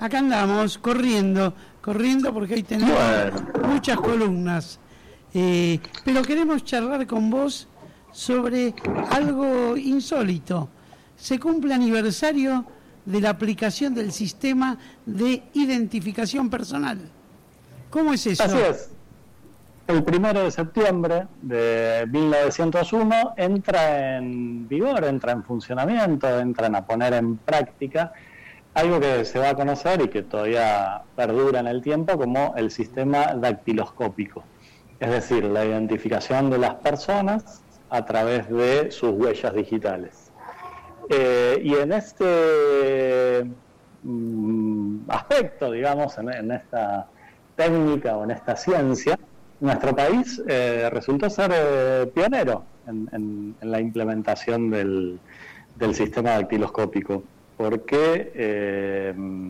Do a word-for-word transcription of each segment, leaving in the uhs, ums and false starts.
acá andamos corriendo, corriendo porque hoy tenemos bueno. muchas columnas. Eh, pero queremos charlar con vos sobre algo insólito. Se cumple aniversario de la aplicación del sistema de identificación personal. ¿Cómo es eso? Así es. El primero de septiembre de mil novecientos uno entra en vigor, entra en funcionamiento, entran a poner en práctica algo que se va a conocer y que todavía perdura en el tiempo como el sistema dactiloscópico. Es decir, la identificación de las personas a través de sus huellas digitales. Eh, y en este mm, aspecto, digamos, en, en esta técnica o en esta ciencia, nuestro país eh, resultó ser eh, pionero en, en, en la implementación del, del sistema dactiloscópico, porque eh,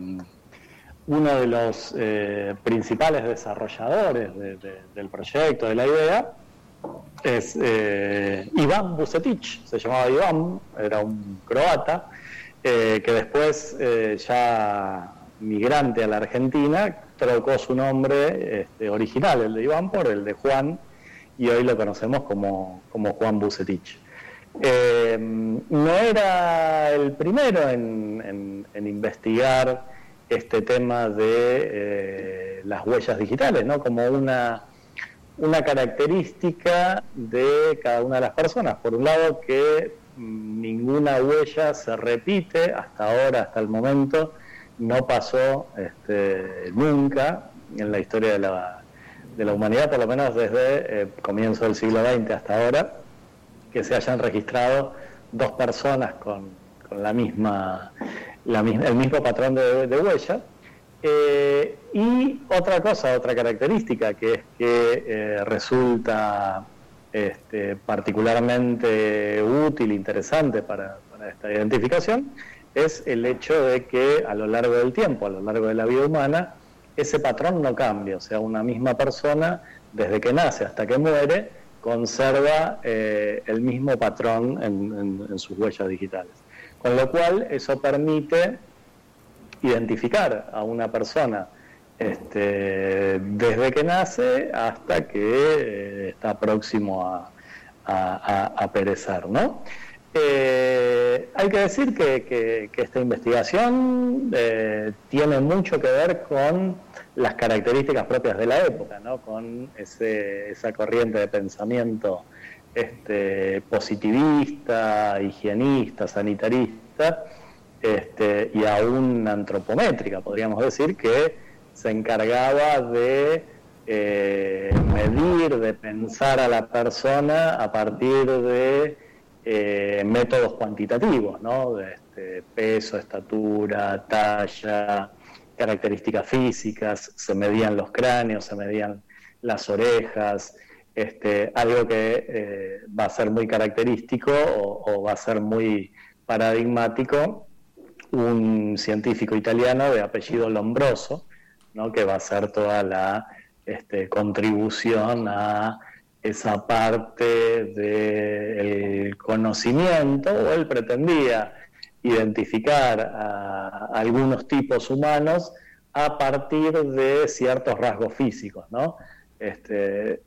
uno de los eh, principales desarrolladores de, de, del proyecto, de la idea, es eh, Iván Vucetich, se llamaba Iván, era un croata, eh, que después, eh, ya migrante a la Argentina, trocó su nombre este, original, el de Iván, por el de Juan, y hoy lo conocemos como, como Juan Vucetich. Eh, no era el primero en, en, en investigar este tema de eh, las huellas digitales, ¿no? Como una, una característica de cada una de las personas. Por un lado, que mmm, ninguna huella se repite hasta ahora, hasta el momento. No pasó este, nunca en la historia de la, de la humanidad, por lo menos desde el eh, comienzo del siglo veinte hasta ahora, que se hayan registrado dos personas con, con la misma, la, el mismo patrón de, de huella. Eh, y otra cosa, otra característica que es que eh, resulta este, particularmente útil, interesante para, para esta identificación, es el hecho de que a lo largo del tiempo, a lo largo de la vida humana, ese patrón no cambia. O sea, una misma persona, desde que nace hasta que muere, conserva eh, el mismo patrón en, en, en sus huellas digitales. Con lo cual, eso permite identificar a una persona este, desde que nace hasta que eh, está próximo a, a, a, a perecer, ¿no? Eh, hay que decir que, que, que esta investigación eh, tiene mucho que ver con las características propias de la época, ¿no? Con ese, esa corriente de pensamiento este, positivista, higienista, sanitarista, este, y aún antropométrica, podríamos decir, que se encargaba de eh, medir, de pensar a la persona a partir de Eh, métodos cuantitativos, ¿no? De este, peso, estatura, talla, características físicas, se medían los cráneos, se medían las orejas, este, algo que eh, va a ser muy característico o, o va a ser muy paradigmático, un científico italiano de apellido Lombroso, ¿no? Que va a hacer toda la este, contribución a esa parte del conocimiento, o él pretendía identificar a algunos tipos humanos a partir de ciertos rasgos físicos, ¿no? Este,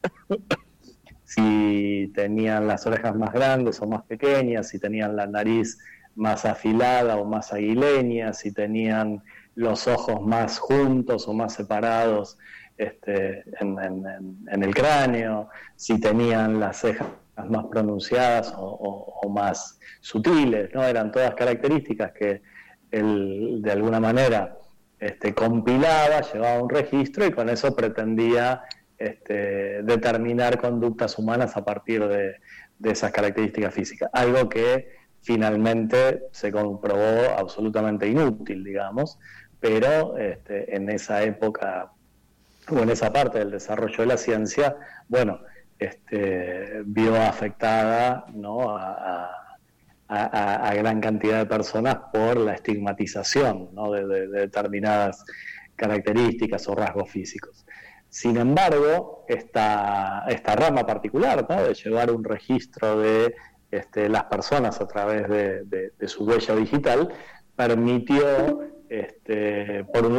si tenían las orejas más grandes o más pequeñas, si tenían la nariz más afilada o más aguileña, si tenían los ojos más juntos o más separados Este, en, en, en el cráneo, si tenían las cejas más pronunciadas o, o, o más sutiles, ¿no? Eran todas características que él de alguna manera este, compilaba, llevaba un registro y con eso pretendía este, determinar conductas humanas a partir de, de esas características físicas. Algo que finalmente se comprobó absolutamente inútil, digamos, pero este, en esa época o en esa parte del desarrollo de la ciencia, bueno, este, vio afectada, ¿no? a, a, a, a gran cantidad de personas por la estigmatización, ¿no? de, de, de determinadas características o rasgos físicos. Sin embargo, esta, esta rama particular, ¿no? de llevar un registro de este, las personas a través de, de, de su huella digital, permitió, este, por un